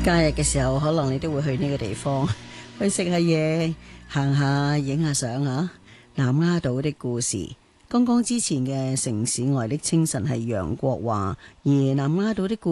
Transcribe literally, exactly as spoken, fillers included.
假日嘅時候，可能你都會去呢個地方去食下嘢、行下、影下相啊。南丫島的故事，剛剛之前嘅城市外的清晨係楊國華，而南丫島的故